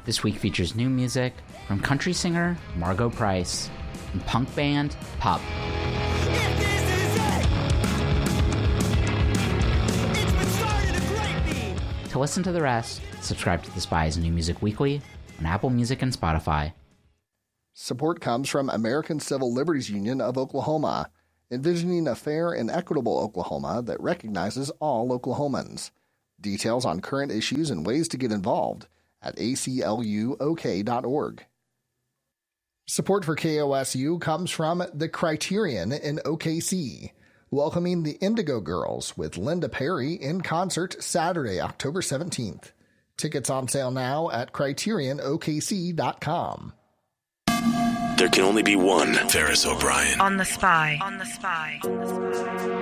This week features new music from country singer Margo Price and punk band Pup. To listen to the rest, subscribe to The Spy's New Music Weekly on Apple Music and Spotify. Support comes from American Civil Liberties Union of Oklahoma, envisioning a fair and equitable Oklahoma that recognizes all Oklahomans. Details on current issues and ways to get involved at acluok.org. Support for KOSU comes from The Criterion in OKC, welcoming the Indigo Girls with Linda Perry in concert Saturday, October 17th. Tickets on sale now at CriterionOKC.com. There can only be one Ferris O'Brien. On the Spy.